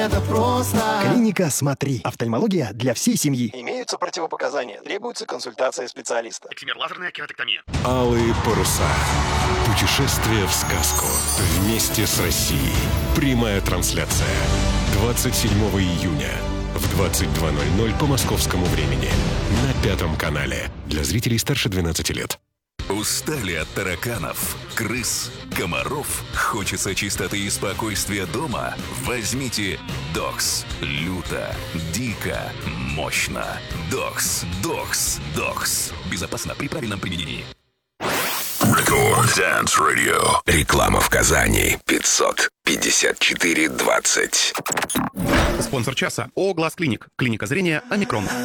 это просто. Клиника «Смотри». Офтальмология для всей семьи. Имеются противопоказания. Требуется консультация специалиста. Экземер лазерная кератектомия. Алые паруса. Путешествие в сказку. Вместе с Россией. Прямая трансляция. 27 июня в 22:00 по московскому времени. На 5 канале. Для зрителей старше 12 лет. Устали от тараканов, крыс, комаров? Хочется чистоты и спокойствия дома? Возьмите Докс. Люто, дико, мощно. Докс. Безопасно при правильном применении. Record Dance Radio. Реклама в Казани. 554-20. Спонсор часа ООО «Глаз Клиник». Клиника зрения «Омикрон».